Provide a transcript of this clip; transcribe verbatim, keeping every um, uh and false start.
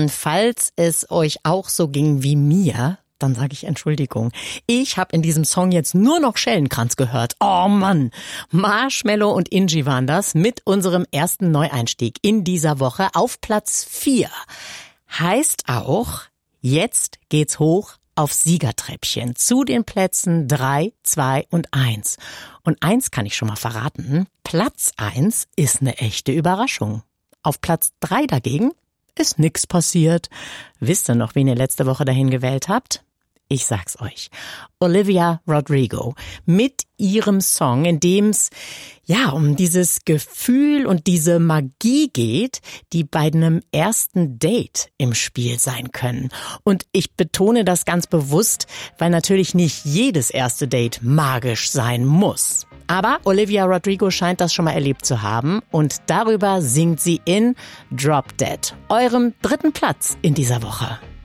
falls es euch auch so ging wie mir, dann sage ich Entschuldigung. Ich habe in diesem Song jetzt nur noch Schellenkranz gehört. Oh Mann. Marshmello und Ingi waren das mit unserem ersten Neueinstieg in dieser Woche auf Platz vier. Heißt auch, jetzt geht's hoch auf Siegertreppchen zu den Plätzen drei, zwei und eins. Und eins kann ich schon mal verraten. Platz eins ist eine echte Überraschung. Auf Platz drei dagegen ist nix passiert. Wisst ihr noch, wen ihr letzte Woche dahin gewählt habt? Ich sag's euch. Olivia Rodrigo mit ihrem Song, in dem es ja um dieses Gefühl und diese Magie geht, die bei einem ersten Date im Spiel sein können. Und ich betone das ganz bewusst, weil natürlich nicht jedes erste Date magisch sein muss. Aber Olivia Rodrigo scheint das schon mal erlebt zu haben und darüber singt sie in Drop Dead, eurem dritten Platz in dieser Woche.